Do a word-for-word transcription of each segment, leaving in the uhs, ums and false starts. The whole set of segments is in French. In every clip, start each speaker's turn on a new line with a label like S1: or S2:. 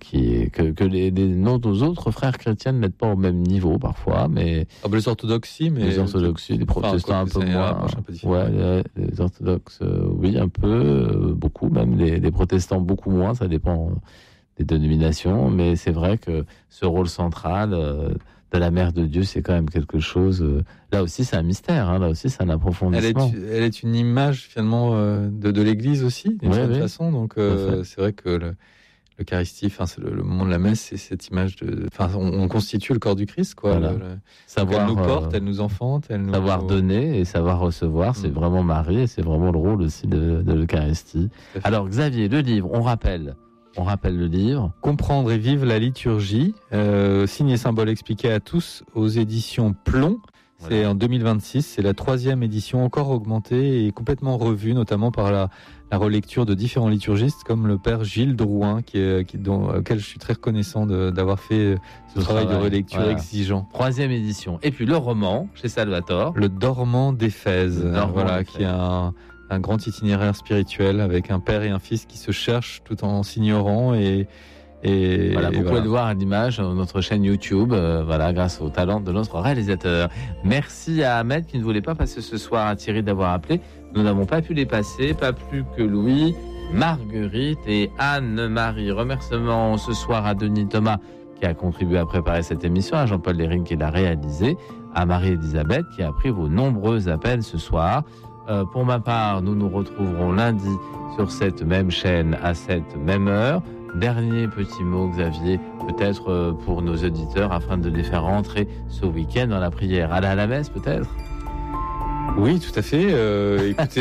S1: qui que, que les, les nos autres frères chrétiens ne mettent pas au même niveau parfois, mais
S2: ah bah les orthodoxes si, mais
S1: les orthodoxes, les protestants
S2: enfin,
S1: un peu moins.
S2: Un peu
S1: ouais, les, les orthodoxes, euh, oui, un peu, euh, beaucoup même. Les, les protestants beaucoup moins. Ça dépend des dénominations, mais c'est vrai que ce rôle central euh, de la Mère de Dieu, c'est quand même quelque chose. Euh, là aussi, c'est un mystère. Hein, là aussi, c'est un approfondissement.
S2: Elle est, elle est une image finalement euh, de, de l'Église aussi, d'une
S1: ouais,
S2: certaine
S1: oui.
S2: façon. Donc, euh, c'est vrai que le, l'Eucharistie, enfin, c'est le, le moment de la messe, c'est cette image de. Enfin, on, on constitue le corps du Christ, quoi.
S1: Voilà.
S2: Le, le,
S1: savoir,
S2: elle nous porte,
S1: euh,
S2: elle nous enfante, elle nous.
S1: Savoir donner et savoir recevoir, c'est mmh. vraiment Marie, et c'est vraiment le rôle aussi de, de l'Eucharistie. Alors, Xavier, le livre, on rappelle. On rappelle le livre.
S2: Comprendre et vivre la liturgie, euh, signe et symbole expliqué à tous aux éditions Plomb. C'est voilà. En deux mille vingt-six, c'est la troisième édition, encore augmentée et complètement revue, notamment par la, la relecture de différents liturgistes comme le père Gilles Drouin, qui est, qui, dont, auquel je suis très reconnaissant de, d'avoir fait ce, ce travail, travail de relecture voilà. exigeant.
S1: Troisième édition. Et puis le roman chez Salvatore.
S2: Le Dormant d'Éphèse,
S1: Dormant
S2: voilà,
S1: d'Éphèse.
S2: Qui est un, un grand itinéraire spirituel avec un père et un fils qui se cherchent tout en s'ignorant et Et
S1: voilà, vous
S2: et
S1: pouvez
S2: voilà.
S1: le voir à l'image sur notre chaîne YouTube, euh, voilà, grâce au talent de notre réalisateur. Merci à Ahmed qui ne voulait pas passer ce soir, à Thierry d'avoir appelé. Nous n'avons pas pu les passer, pas plus que Louis, Marguerite et Anne-Marie. Remerciements ce soir à Denis Thomas qui a contribué à préparer cette émission, à Jean-Paul Lérine qui l'a réalisé, à Marie-Elisabeth qui a pris vos nombreux appels ce soir. Euh, pour ma part, nous nous retrouverons lundi sur cette même chaîne à cette même heure. Dernier petit mot, Xavier, peut-être pour nos auditeurs, afin de les faire rentrer ce week-end dans la prière. Aller à la messe, peut-être ?
S2: Oui, tout à fait. Euh, écoutez,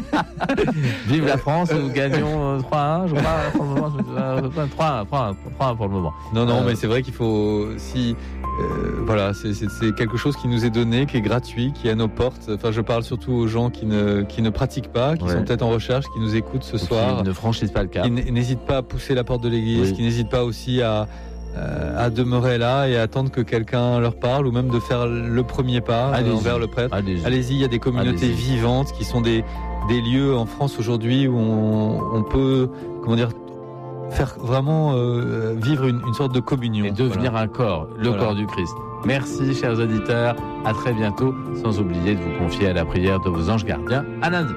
S1: vive la France, nous gagnons euh, trois à un, je crois, pour le moment. trois à un, trois à un pour le moment.
S2: Non, non,
S1: euh,
S2: mais c'est vrai qu'il faut... si euh, Voilà, c'est, c'est, c'est quelque chose qui nous est donné, qui est gratuit, qui est à nos portes. Enfin, je parle surtout aux gens qui ne, qui ne pratiquent pas, qui ouais. sont peut-être en recherche, qui nous écoutent ce soir.
S1: Qui ne franchissent pas le cap.
S2: Qui n'hésitent pas à pousser la porte de l'église, oui. qui n'hésitent pas aussi à... Euh, à demeurer là et à attendre que quelqu'un leur parle ou même de faire le premier pas euh, envers le prêtre.
S1: Allez-y.
S2: Allez-y, il y a des communautés Allez-y. vivantes qui sont des, des lieux en France aujourd'hui où on, on peut, comment dire, faire vraiment euh, vivre une, une sorte de communion.
S1: Et devenir voilà. un corps, le voilà. corps du Christ. Merci, chers auditeurs. À très bientôt, sans oublier de vous confier à la prière de vos anges gardiens. À lundi.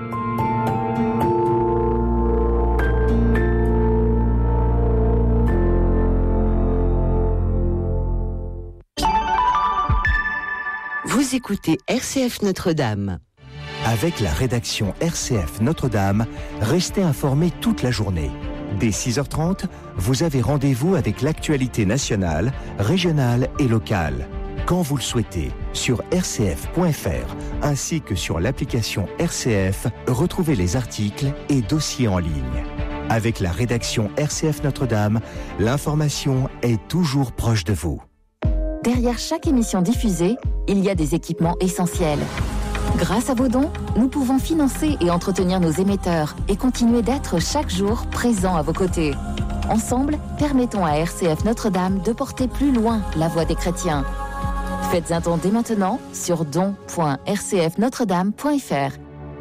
S3: Vous écoutez R C F Notre-Dame.
S4: Avec la rédaction R C F Notre-Dame, restez informés toute la journée. Dès six heures trente, vous avez rendez-vous avec l'actualité nationale, régionale et locale. Quand vous le souhaitez, sur r c f point f r ainsi que sur l'application R C F, retrouvez les articles et dossiers en ligne. Avec la rédaction R C F Notre-Dame, l'information est toujours proche de vous.
S5: Derrière chaque émission diffusée, il y a des équipements essentiels. Grâce à vos dons, nous pouvons financer et entretenir nos émetteurs et continuer d'être chaque jour présents à vos côtés. Ensemble, permettons à R C F Notre-Dame de porter plus loin la voix des chrétiens. Faites un don dès maintenant sur don point r c f notre dame point f r.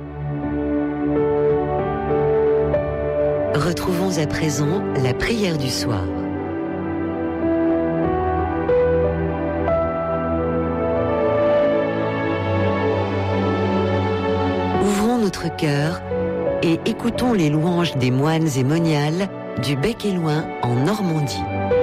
S3: Retrouvons à présent la prière du soir. Notre cœur et écoutons les louanges des moines et moniales du Bec et Loing en Normandie.